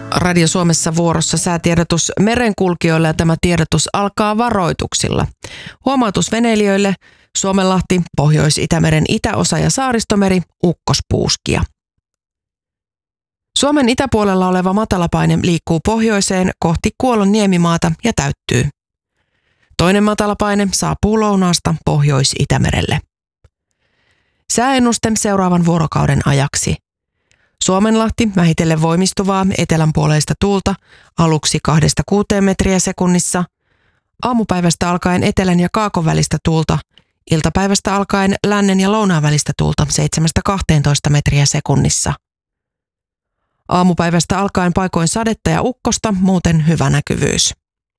Radio Suomessa vuorossa säätiedotus merenkulkijoille ja tämä tiedotus alkaa varoituksilla. Huomautus veneilijöille: Suomenlahti, Pohjois-Itämeren itäosa ja Saaristomeri, ukkospuuskia. Suomen itäpuolella oleva matalapaine liikkuu pohjoiseen kohti Kuollon niemimaata ja täyttyy. Toinen matalapaine saapuu lounaasta Pohjois-Itämerelle. Sääennuste seuraavan vuorokauden ajaksi. Suomenlahti, vähitellen voimistuvaa etelänpuoleista tuulta, aluksi 2–6 metriä sekunnissa. Aamupäivästä alkaen etelän ja kaakon välistä tuulta, iltapäivästä alkaen lännen ja lounaan välistä tuulta 7–12 metriä sekunnissa. Aamupäivästä alkaen paikoin sadetta ja ukkosta, muuten hyvä näkyvyys.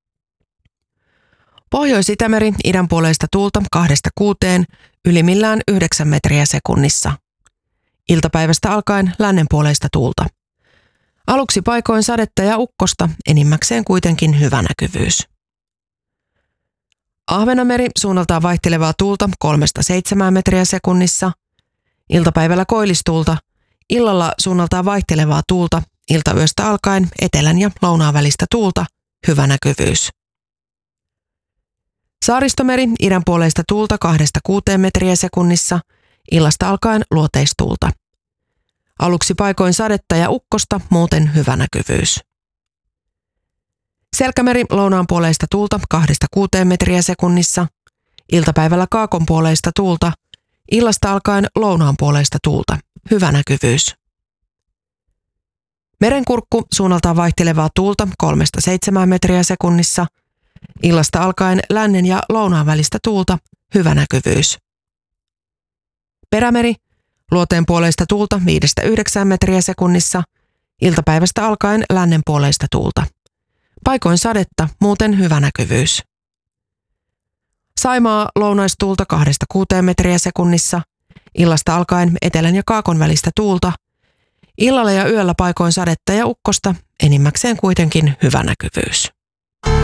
Pohjois-Itämeri, idänpuoleista tuulta 2–6, ylimmillään 9 metriä sekunnissa. Iltapäivästä alkaen lännenpuoleista tuulta. Aluksi paikoin sadetta ja ukkosta, enimmäkseen kuitenkin hyvä näkyvyys. Ahvenanmeri, suunnaltaan vaihtelevaa tuulta 3–7 metriä sekunnissa. Iltapäivällä koillistuulta. Illalla suunnaltaan vaihtelevaa tuulta, iltayöstä alkaen etelän ja lounaan välistä tuulta, hyvä näkyvyys. Saaristomeri, idänpuoleista tuulta 2–6 metriä sekunnissa, illasta alkaen luoteistuulta. Aluksi paikoin sadetta ja ukkosta, muuten hyvä näkyvyys. Selkämeri, lounaanpuoleista tuulta 2–6 metriä sekunnissa, iltapäivällä kaakonpuoleista tuulta, illasta alkaen lounaanpuoleista tuulta, hyvä näkyvyys. Merenkurkku, suunnaltaan vaihtelevaa tuulta 3–7 metriä sekunnissa, illasta alkaen lännen ja lounaan välistä tuulta, hyvä näkyvyys. Perämeri, luoteenpuoleista tuulta 5–9 metriä sekunnissa, iltapäivästä alkaen lännenpuoleista tuulta. Paikoin sadetta, muuten hyvä näkyvyys. Saimaa, lounaistuulta 2–6 metriä sekunnissa, illasta alkaen etelän ja kaakon välistä tuulta. Illalla ja yöllä paikoin sadetta ja ukkosta, enimmäkseen kuitenkin hyvä näkyvyys.